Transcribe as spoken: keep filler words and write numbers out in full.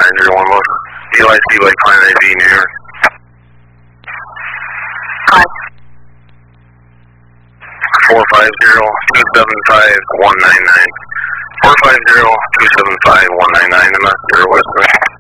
nine zero one one. E L I C like Planet A V, New York. Hi. four five zero, two seven five, one nine nine. four five zero, two seven five, one nine nine, and that's your West.